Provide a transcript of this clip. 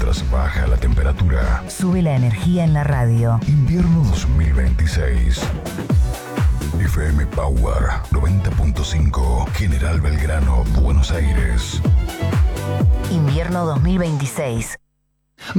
mientras baja la temperatura. Sube la energía en la radio. Invierno 2026. FM Power 90.5, General Belgrano, Buenos Aires. Invierno 2026.